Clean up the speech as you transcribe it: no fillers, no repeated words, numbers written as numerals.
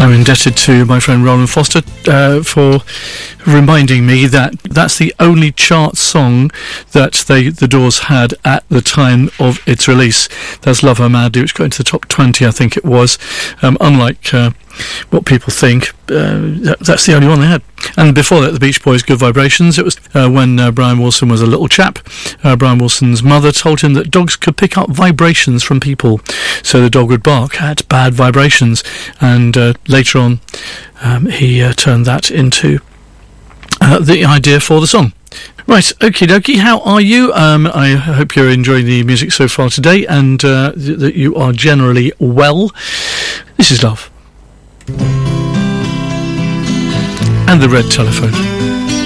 I'm indebted to my friend Roland Foster for reminding me that that's the only chart song that the Doors had at the time of its release. That's Love Her Madly, which got into the top 20, I think it was. Unlike what people think, that's the only one they had. And before that, the Beach Boys' Good Vibrations. It was when Brian Wilson was a little chap. Brian Wilson's mother told him that dogs could pick up vibrations from people, so the dog would bark at bad vibrations. And later on, he turned that into the idea for the song. Right, okie dokie, how are you? I hope you're enjoying the music so far today, and that you are generally well. This is Love. And the Red Telephone.